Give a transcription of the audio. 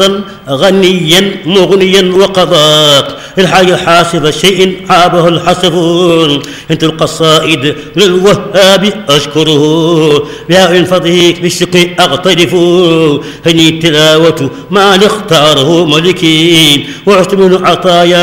غنيا مغنيا وقضاك الحي حاسب شيء عابه الحسبون. انت القصائد للوهاب اشكره بها من فضلك بالشكر اغترف. هني التلاوه ما اختاره ملكي وعشت من عطايا